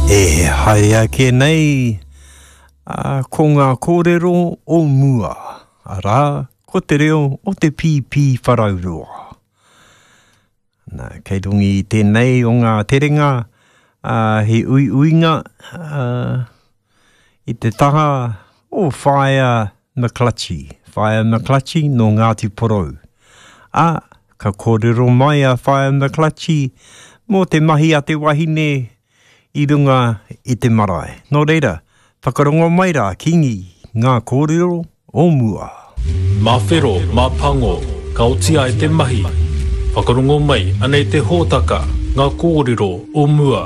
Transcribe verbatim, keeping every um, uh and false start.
E hai ake nei, a ko ngā kōrero o mua, a rā, ko te reo o te pīpī wharauroa. Nā, kei rungi i tēnei o ngā terenga, uh, he ui uinga, uh, i te taha o Whaia McClutchy, Whaia McClutchy no Ngāti Porou. A, ka kōrero mai a Whaia McClutchy, mō te mahi a te wahine, i runga i te marae. Nō reira, whakarongo mai rā kingi ngā kōrero o mua. Mā whero, mā pango, ka otia e te mahi. Whakarongo mai anei te hōtaka ngā kōrero o mua.